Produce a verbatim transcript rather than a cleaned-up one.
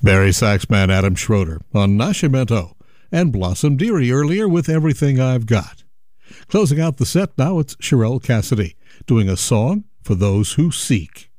Barry Saxman, Adam Schroeder on Nascimento, and Blossom Dearie earlier with Everything I've Got. Closing out the set now, it's Sherelle Cassidy doing a song for those who seek.